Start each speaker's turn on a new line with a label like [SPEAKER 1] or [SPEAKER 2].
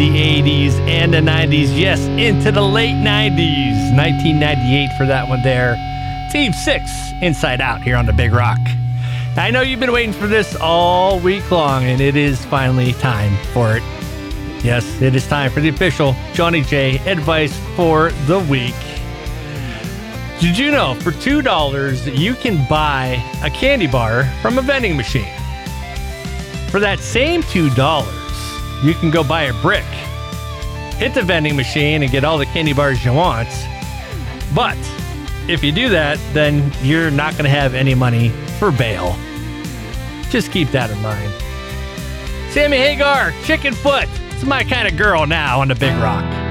[SPEAKER 1] the 80s and the 90s. Yes, into the late 90s. 1998 for that one there. Team 6, Inside Out here on the Big Rock. I know you've been waiting for this all week long, and it is finally time for it. Yes, it is time for the official Johnny J advice for the week. Did you know for $2 you can buy a candy bar from a vending machine? For that same $2, you can go buy a brick, hit the vending machine, and get all the candy bars you want. But if you do that, then you're not going to have any money for bail. Just keep that in mind. Sammy Hagar, Chicken Foot. It's my kind of girl now on the Big Rock.